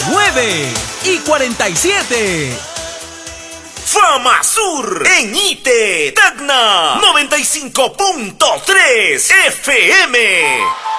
9:47. Fama Sur en ITE Tacna 95.3 FM.